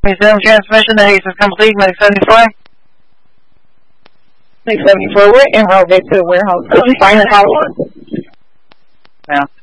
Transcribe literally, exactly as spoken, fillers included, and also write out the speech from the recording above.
Resume transmission. The haze is complete. Lake seventy-four. Lake seventy-four, we're en route back to the warehouse. Find the house. Yeah.